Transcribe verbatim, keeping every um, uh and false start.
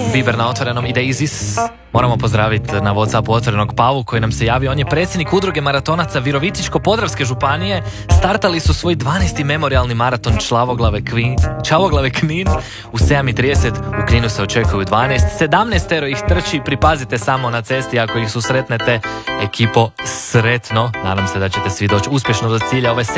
Bieber na Otvorenom i Daisies. Moramo pozdraviti na WhatsAppu Otvorenog Pavu koji nam se javio. On je predsjednik udruge maratonaca Virovitičko-podravske županije. Startali su svoj dvanaesti memorijalni maraton Čavoglave Knin, Čavoglave Knin u sedam i trideset. U Kninu se očekuju dvanaest. sedamnaestero ih trči, pripazite samo na cesti ako ih susretnete. Ekipo, sretno. Nadam se da ćete svi doći uspješno do cilja ove